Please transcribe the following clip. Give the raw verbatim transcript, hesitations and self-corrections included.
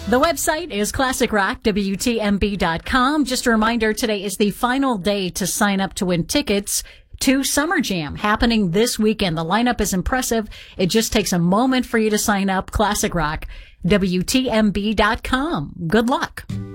The website is classic rock w t m b dot com. Just a reminder, today is the final day to sign up to win tickets to Summer Jam happening this weekend. The lineup is impressive. It just takes a moment for you to sign up. classic rock w t m b dot com. Good luck.